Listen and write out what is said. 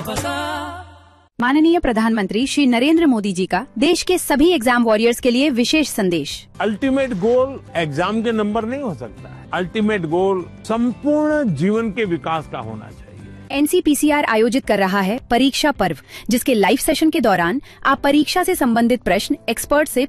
माननीय प्रधानमंत्री श्री नरेंद्र मोदी जी का देश के सभी एग्जाम वॉरियर्स के लिए विशेष संदेश। अल्टीमेट गोल एग्जाम के नंबर नहीं हो सकता है। अल्टीमेट गोल संपूर्ण जीवन के विकास का होना चाहिए। एनसीपीसीआर आयोजित कर रहा है परीक्षा पर्व, जिसके लाइव सेशन के दौरान आप परीक्षा से संबंधित प्रश्न एक्सपर्ट से